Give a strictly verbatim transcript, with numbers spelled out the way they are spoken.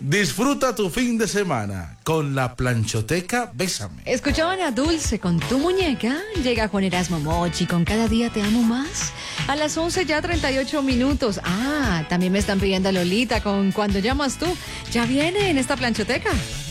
Disfruta tu fin de semana con la planchoteca Bésame. Escuchaban a Dulce con Tu Muñeca. Llega Juan Erasmo Mochi con Cada Día Te Amo Más. A las once ya treinta y ocho minutos. Ah, también me están pidiendo a Lolita con Cuando Llamas Tú. Ya viene en esta planchoteca.